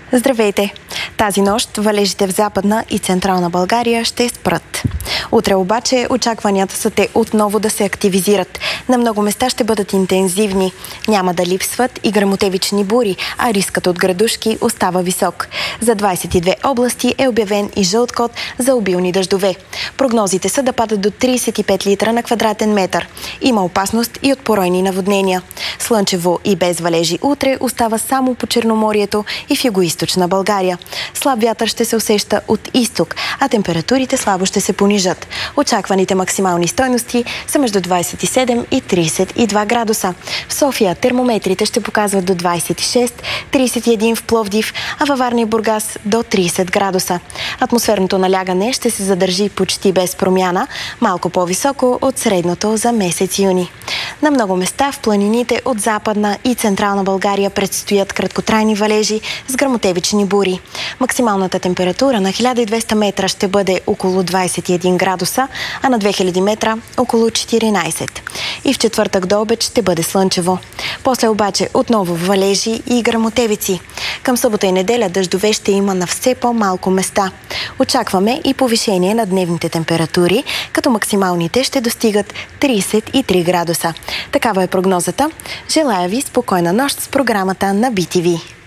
Здравейте! Тази нощ валежите в Западна и Централна България ще спрат. Утре обаче очакванията са те отново да се активизират. На много места ще бъдат интензивни. Няма да липсват и гръмотевични бури, а рискът от градушки остава висок. За 22 области е обявен и жълт код за обилни дъждове. Прогнозите са да падат до 35 литра на квадратен метър. Има опасност и от поройни наводнения. Слънчево и без валежи утре остава само по Черноморието и в югоизточна България. Слаб вятър ще се усеща от изток, а температурите слабо ще се понижат. Очакваните максимални стойности са между 27 и 32 градуса. В София термометрите ще показват до 26, 31 в Пловдив, а във Варна и Бургас до 30 градуса. Атмосферното налягане ще се задържи почти без промяна, малко по-високо от средното за месец юни. На много места в планините от Западна и Централна България предстоят краткотрайни валежи с гръмотевични бури. Максималната температура на 1200 метра ще бъде около 21 градуса, а на 2000 метра около 14. И в четвъртък до обед ще бъде слънчево. После обаче отново валежи и гръмотевици. Към събота и неделя дъждове ще има на все по-малко места. Очакваме и повишение на дневните температури, като максималните ще достигат 33 градуса. Такава е прогнозата. Желая ви спокойна нощ с програмата на BTV.